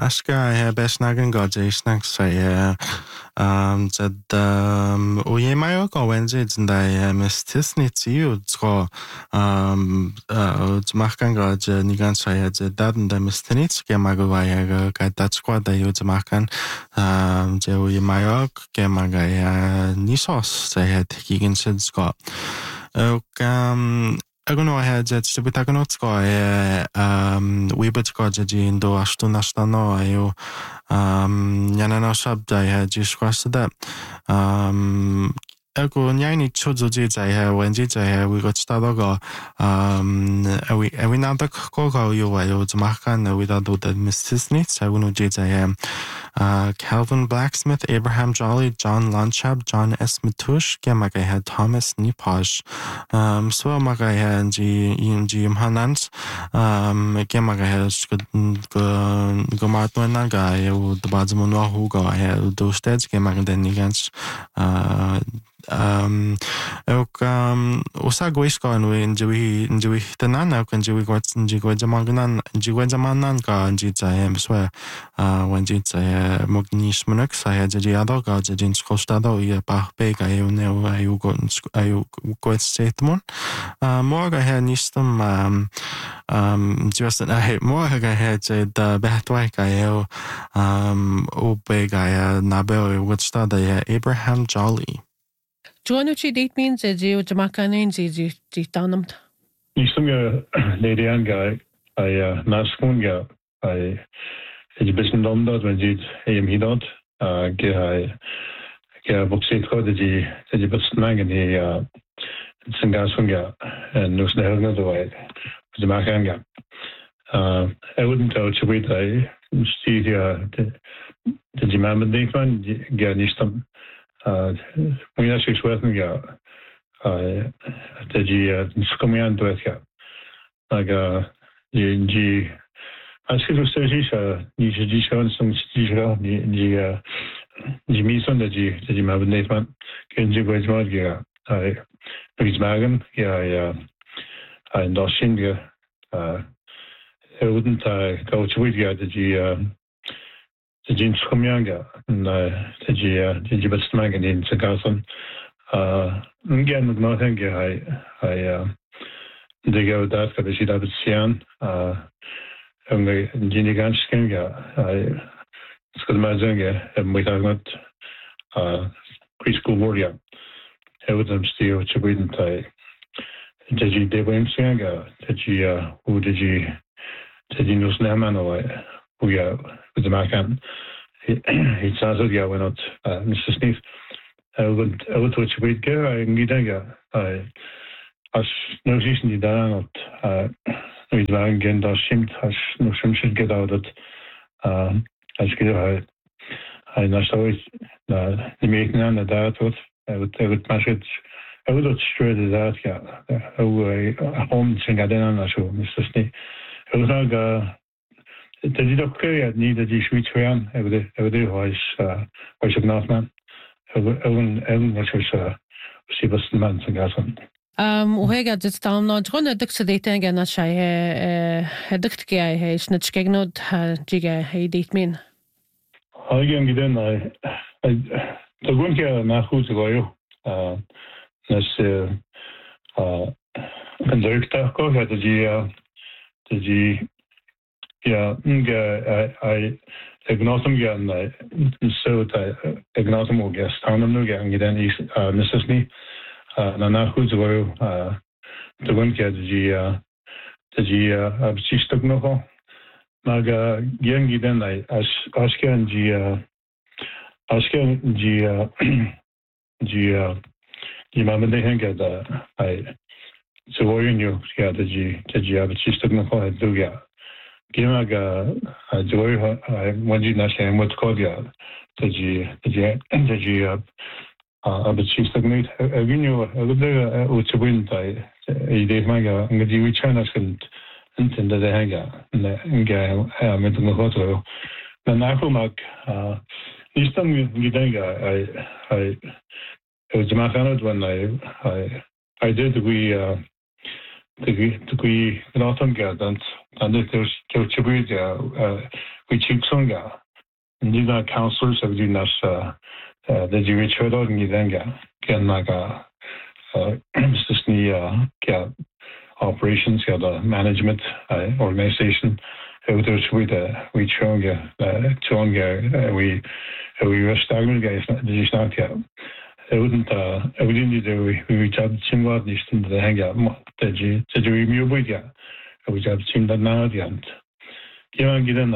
Aska besnagan gojisnak saya jad ujemayo ko wenje jindai mistisnitio tsko jmachkan goj nigan saya jadan da mistinit ke magwaya ka tatskwa da yo jmachkan je ujemayo ke magaya nisos saya tikigin sidsko Agno had jet Sibitaganotsko, Wibitsko, Jindo Ashtunastano, Ayo, Yanano Shabda, Jish Crasada, Ego Nyani Chuzuji, Wenji, we got Stadogo, Awinada Koko, you, Ayo, Zamakan, without the Missisnits, I wouldn't jay Calvin Blacksmith, Abraham Jolly, John Lunchab, John S. Matush, Gemaga had Thomas Niposh, so Maga had G. Hanans, Gemaga had Gomartwanaga, the Bazamuno Hugo, I had those steads, Gemaga then against Usagwisko and Jui Tanana, and Jui got Jiguajamangan, Jiguajamanan, and Jita swear when Jita Mognish Munux, I had Jiado, Jins Costado, Pega, you got statement. More I had Nistum, just I had more I had the Batwike, Obega, Nabel, what study Abraham Jolly. Joanuchi date means a geo Jamaican Jitanum. Nisum Lady Anga, I Naskunga, I education Lomdot when did AM Hidot, Gehai Boxit Codigi, Edibusnang and he Sangasunga and Nusnelga the way, Jamakanga. I wouldn't tell you I see here the Jimam Dinkman,Ganistum. We actually sweating that you coming on to it. Like G. I see the stage, you show some stage, Jimmy Son, the Jimmy Nathan, can you go to I Louis Magan, I lost India. I wouldn't go to with you the James Comyanga and the Jibasmagan in Sagasan. Again, with nothing, I dig out that for the Shida Sian, and the Giniganskanga, I Skulmazanga, and we have not preschool warrior. I would have still to wait and tie. Did you Debim Sanga? Did you, who did you know Snaman away? We are with the Macan. He started, yeah, we're not Mr. Smith. I would watch a bit go. I need I as no reason you don't with Wagen does seem as no some should get out that as good I know always the making on the that was I would message I would straight that yeah a home thing I didn't know so Mr. Smith. I was like the Didok needed the switch around. I would do was a Northman. Ellen was she was the man to Gason. Uhega just down not one dixadating and a shy a dictgay, a snitch not jigga, a date mean. I can get in. The one here, Nahu to go. That's and the go had the G. Yeah, I ignotum again. So I ignotum again. Stanum again. Then is necessity. Nana who's well. The one get the absistuk no. Maga young then I askan the moment they hang at I so you yeah the absistuk no do yeah. Gimaga, Joy, when you not saying what's called the G, but stagnate. I knew a little bit to win by a day manga, and the China couldn't intend the hanger, and guy, mental the hotel. The Nakumak, Eastern Gidanga, I was Macanot when I did we not on and there's Chibria we choose songa. And these are counselors of the Nash, the Jewish Church in Gidanga, Kenaga, Mr. operations, the management organization. We chonga, we were staggering guys, the Snakia. I wouldn't do we job Chimwa in the hangar, the Jew Mubiga, we job Chim the Nadiant. Given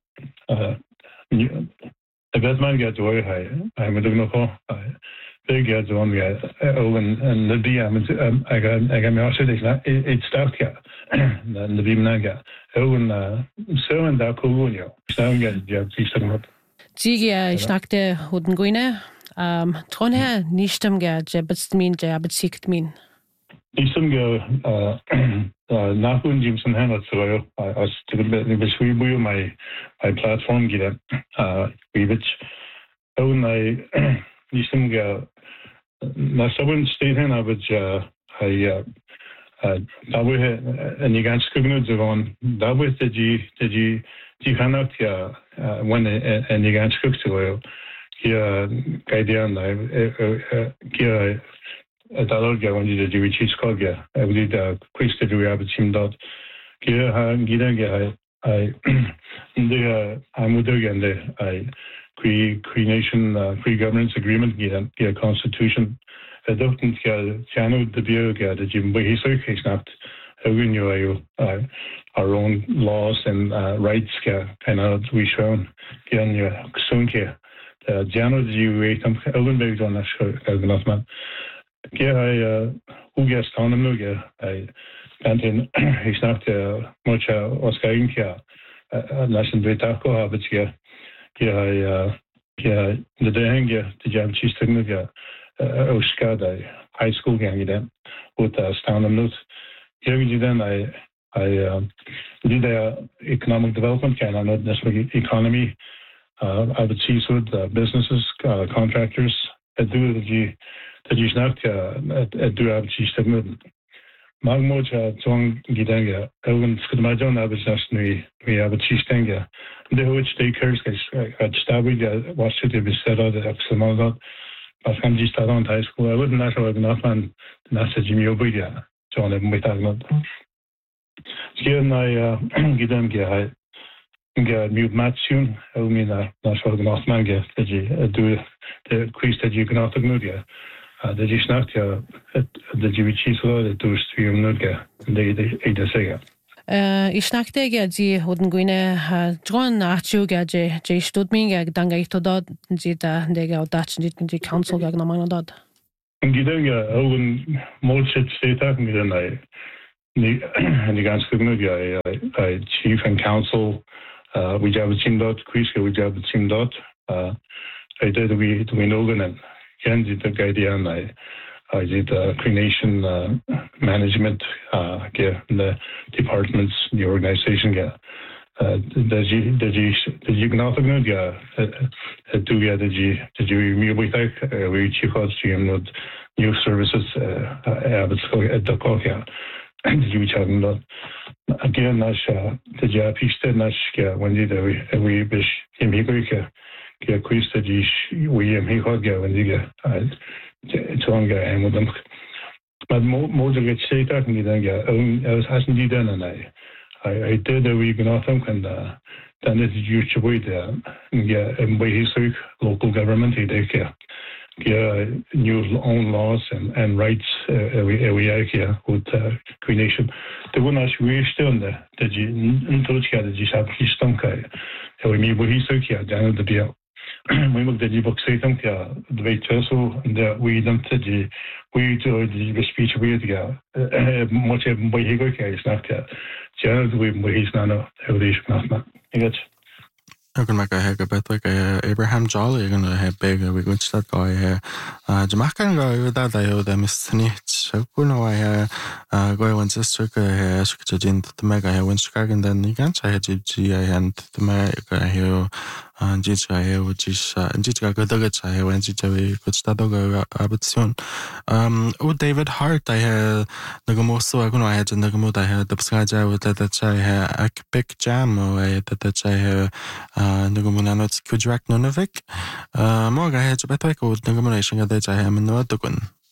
the best man gets away high. I'm a dugno. They get on and the DM. I got me also it's stuck here. Then the beam naga. So and that cool. Sound get job. Zigia snackte huden guine. Tronher nichtem ge jebst min jebet sikt min. Nisem ge nachun Jimson Hamlet so as to the my platform get we which own I nisem ge na seven state hen average I da we and you can skugno on da we the G hanat ya when and you can skug to here guidian here Dalga when you do which is called I believe the quiz to do have a team dot here I in the I'm with again the I nation free governance agreement get constitution adopted channel the beer the Jim but he's okay snapped when you our own laws and rights kind of we shown again you soon here the general you wait I'm based on that show I who gets down and look I spent in he's not much Oscar Inca national Britaco habits here the day the jam cheese to Oscar high school gang then with down and look here then I did economic development can not necessarily economy I would see businesses contractors do the you snapped do have cheese to move. Magmoja Zong Gidanga, Owen Skudmajon Abisasnui, we have a cheese tanga. The which they curse at Stabi, was to be set out at Axamalot, Pascanji Stadon High School. I wouldn't know enough man, Nasa Jimmy Obidia, John and Mitagnot. Here I Gidanga, I mute Matsun, I mean, National Northmanga, do the quiz that you can also move. The Gishnat, the Jivichis, the two stream Nuga, they say. Snackte die huden guine John Archuga J Studming danga ito dot zita dega Dutch the council gag namang dot. Gidanga owen molchet state and I the guns I chief and council we have a team dot Chriska we have a team dot I did we Nogan and Kenji the guardian I did cremation management the departments the organization the Yugnatha do we chief of new services at the Kokia and you have again Nash the Japiste Nash when did we wish him he quiz we when you Tonga and with them. But more to get state I was hasn't he done and I did a week and autumn and then it's used to wait there and by his local government he take care new own laws and rights we are here with creation. The one as we still there that you into the Jishab Histonka we meet with his down the bill. We looked at the book say them the way so that we don't we do the speech we much by Higo is not generally he's not evolution. I'm going to make a heck of it like Abraham Jolly. I'm going to have big. We're going to start going here. Jamaican guy that I owe them is neat. So, you know, I go on sister, to the mega here when Chicago and then you can't say GG and the mega here Anjitsahe which Anjitga Gadagachahe when Jitavi Kuchtadoga Abutsun. David Hart, I had Nagamoso Aguno, I had Nagamuda, I had the Psaja with that I had Akpik Jam, or I had that I had Nagamunanots Kudrak Nunavik. Moga had Betako, Nagamunation that I am in Notagun.